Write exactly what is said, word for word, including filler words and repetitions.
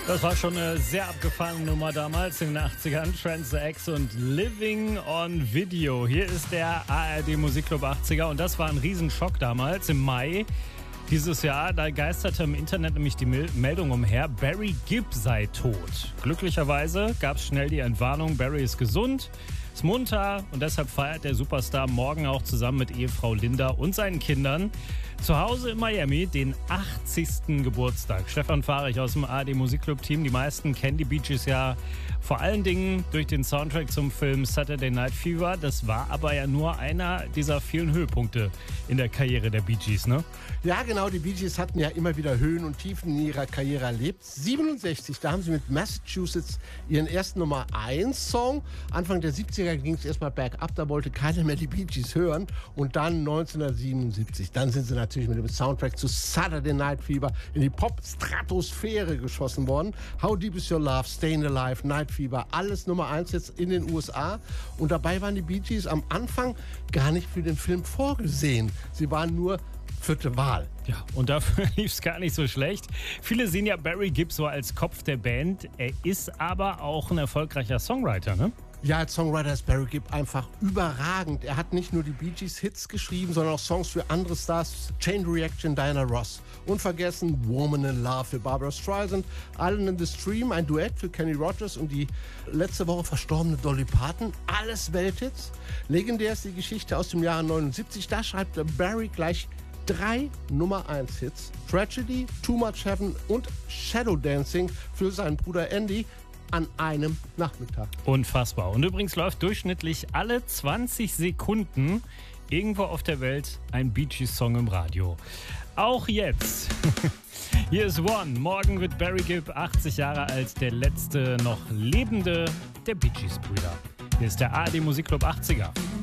Das war schon eine sehr abgefahrene Nummer damals in den achtzigern. Trans X und Living on Video. Hier ist der A R D Musikclub achtziger und das war ein Riesenschock damals im Mai dieses Jahr. Da geisterte im Internet nämlich die Meldung umher, Barry Gibb sei tot. Glücklicherweise gab es schnell die Entwarnung, Barry ist gesund, ist munter und deshalb feiert der Superstar morgen auch zusammen mit Ehefrau Linda und seinen Kindern zu Hause in Miami den achtzigsten Geburtstag. Stefan Fahrich aus dem A R D Musikclub-Team. Die meisten kennen die Bee Gees ja vor allen Dingen durch den Soundtrack zum Film Saturday Night Fever. Das war aber ja nur einer dieser vielen Höhepunkte in der Karriere der Bee Gees, ne? Ja, genau. Die Bee Gees hatten ja immer wieder Höhen und Tiefen in ihrer Karriere erlebt. siebenundsechzig, da haben sie mit Massachusetts ihren ersten Nummer eins Song. Anfang der siebziger ging es erstmal bergab, da wollte keiner mehr die Bee Gees hören. Und dann neunzehnhundertsiebenundsiebzig, dann sind sie natürlich mit dem Soundtrack zu Saturday Night Fever in die Pop-Stratosphäre geschossen worden. How Deep Is Your Love, Stayin' Alive, Night Fever, alles Nummer eins jetzt in den U S A. Und dabei waren die Bee Gees am Anfang gar nicht für den Film vorgesehen. Sie waren nur vierte Wahl. Ja, und dafür lief es gar nicht so schlecht. Viele sehen ja Barry Gibb so als Kopf der Band. Er ist aber auch ein erfolgreicher Songwriter, ne? Ja, als Songwriter ist Barry Gibb einfach überragend. Er hat nicht nur die Bee Gees Hits geschrieben, sondern auch Songs für andere Stars, Chain Reaction, Diana Ross. Unvergessen Woman in Love für Barbra Streisand, Island in the Stream, ein Duett für Kenny Rogers und die letzte Woche verstorbene Dolly Parton. Alles Welthits. Legendär ist die Geschichte aus dem Jahre neunundsiebzig. Da schreibt Barry gleich drei Nummer eins Hits. Tragedy, Too Much Heaven und Shadow Dancing für seinen Bruder Andy an einem Nachmittag. Unfassbar. Und übrigens läuft durchschnittlich alle zwanzig Sekunden irgendwo auf der Welt ein Bee Gees Song im Radio. Auch jetzt. Hier ist One. Morgen wird Barry Gibb achtzig Jahre alt, der letzte noch lebende der Bee Gees Brüder. Hier ist der A R D Musikclub achtziger.